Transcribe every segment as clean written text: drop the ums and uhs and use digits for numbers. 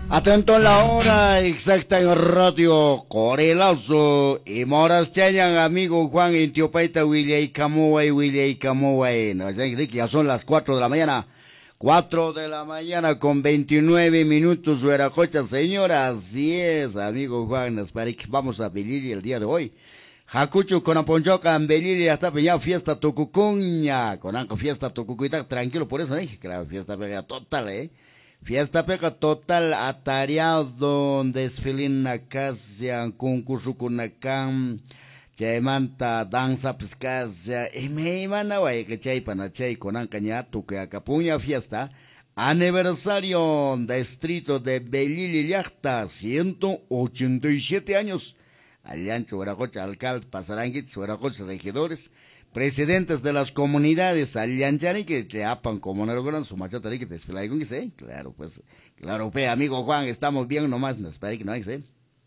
Atento en la hora exacta en Radio Corelazo y Moras Chayan, amigo Juan Intiopaita, William Camuay. No, ya son las 4 de la mañana. 4 de la mañana con 29 minutos, Hueracocha, señoras. Así es, amigo Juan, vamos a Belili el día de hoy. Hakuchu con Aponchoca en Belili hasta peña fiesta Tucucuña. Con Anco fiesta Tucucuita, tranquilo, por eso dije, claro, fiesta pega total, Fiesta pega total, atareado, desfilín acacia, concurso con acá, chaymanta, danza pescasia, y me iban a que chay panachay con ancañatu que acapuña fiesta, aniversario distrito de Belili Yachta, 187 años, Aliancho, Hueracocha, alcalde, Pasaranguit, Hueracocha, regidores, presidentes de las comunidades, Alianchani, que te apan como no logran su machata, que te desfila con que sé, claro, pues, claro, amigo Juan, estamos bien nomás, nos parece que no hay que sé,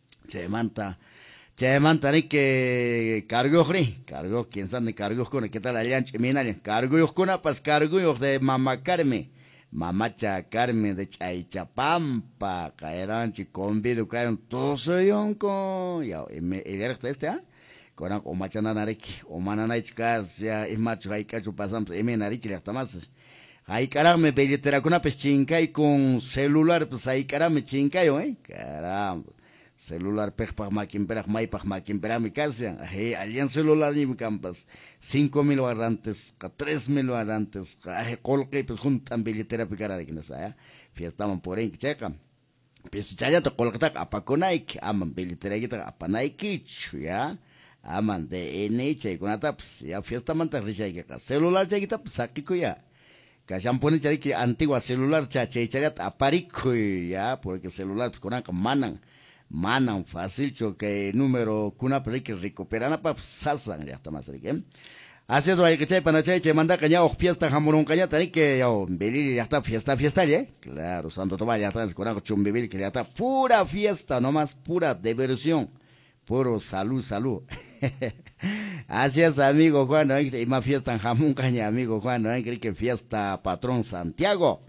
Chemanta, ni que cargo, quién sabe, cargo con, ¿qué tal Aliancho? Mira, cargo con, pues cargo de Mamá Carmen, Mamacha Carmen de Chaychapampa, caerán, convido, caen, todos con, ya, y ver con o machananariki o mananaichkas ya es macho hay cacho pasamos emenariki le tamas hay carame billetera con pues chincay con celular pues hay carame chincayo caramba celular pech makin perach mai pach makin perach mi casa alien celular ni mi campas 5,000 varantes 3,000 varantes colque pues juntan billetera picara que no sea fiestaman por ahí checa pues chaya to colca apaconaik aman billetera kita apanaiki ya aman de NH con ataps ya fiesta manta richa que celular ya kita sakiko ya kashampone chari que antigua celular chache charia aparico ya porque celular con manan fácil que número kuna que recuperan pa sasan ya está más rico así es hay que chay pana chay manda caña o fiesta jamurón caña tani que ya Belili ya está fiesta ya claro Santo Tomás ya está con chumbibil que ya está pura fiesta nomás pura diversión puro salud. Así es, amigo Juan, y más fiesta en jamón caña, amigo Juan, creo que fiesta patrón Santiago,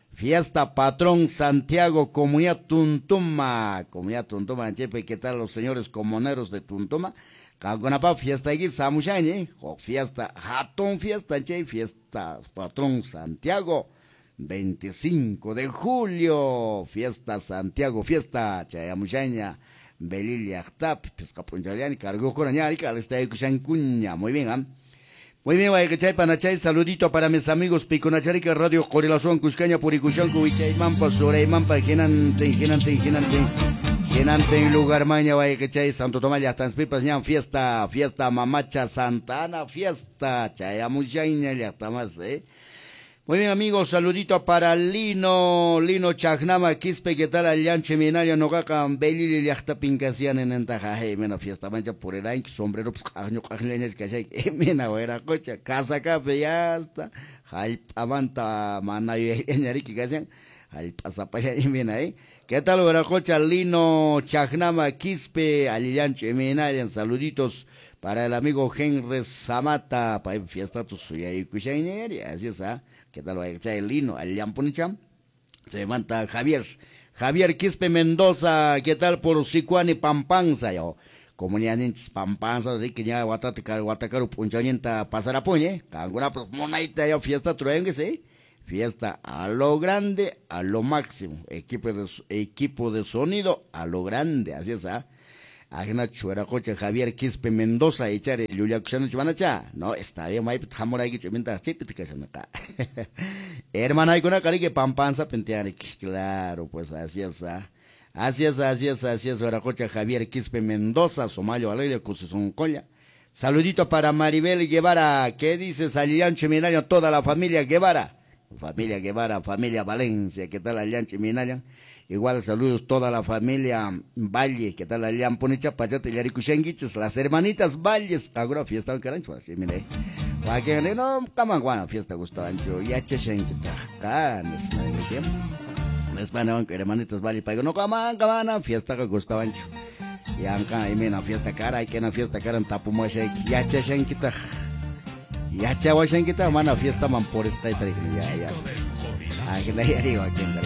comunidad Tuntuma, chepe, ¿qué tal los señores comuneros de Tuntuma? Cagonapa, fiesta aquí, Samushani, fiesta, hatón fiesta, che, fiesta patrón Santiago, 25 de julio, fiesta Santiago, fiesta, chayamushaña. Belili Achtap, Pescapunchaliani, cargo corañari, que está cuña. Muy bien, Muy bien, Guayachay, Panachay, saludito para mis amigos Piconacharica, Radio Corelación, Cuscaña, Puricushanco, Huichaymampa, Soreymampa, Genante, en lugar maña, Guayachay, Santo Tomás, ya están pipas, ya fiesta, Mamacha Santa Ana, fiesta, Chayamuchaña, ya está más, Muy bien, amigos, saludito para Lino Chagnama, Quispe, ¿qué tal? Alianche, Minalia, Nogaca, Belili, Yachta, Pincasian, en Entaja, mena fiesta, mancha por el año, sombrero, pues, leñas, que mena, era cocha, casa, café, ya está, avanta, mana, y ñariki, que hacen, pasapaya, y mena, ¿Qué tal, era cocha? Lino Chagnama, Quispe, Alianche, Minalia, saluditos para el amigo Henry Samata, para fiesta, tu suya, y cuchañería, así es, ¿Qué tal? El Lino, Aliampunicham. Se levanta Javier Quispe Mendoza, ¿qué tal? Por Sicuani Pampanza, yo. Comunidad Pampanza, así que ya Guatacaru Punchanienta Pasarapuñe, Canguna, monaita, yo, fiesta truengue, ¿sí? Fiesta a lo grande, a lo máximo. Equipo de sonido a lo grande, así es, Agna Chueracocha Javier Quispe Mendoza, echar el Yuliacuchano Chubanacha. No, está bien, Mai Hamorai que chimenta chipitica acá. Hermana, hay una cari que pampanza pentearik. Claro, pues así es, Así es, Hueracocha Javier Quispe Mendoza, Somalia, Alegre, Cusuzoncolla. Saludito para Maribel Guevara. ¿Qué dices, Alianche Minalia? Toda la familia Guevara. Familia Valencia, ¿qué tal, Alianche Minalia? Igual saludos toda la familia Valle, ¿qué tal? Alian Ponicha, Pachate, Yaricushenguichos, las hermanitas Valles, ahora fiesta en Carancho, así mire. Para que no, Camanguana, fiesta Gustavancho, Yacheshenguita, canes, ¿no? Español, hermanitas Valle, para que no Camana, fiesta Gustavancho. Y acá, y mira, fiesta cara, hay que una fiesta cara en Tapumoche, Yacheshenguita. Yachawashenguita, mana fiesta man por esta y ya. Aquí le digo, aquí le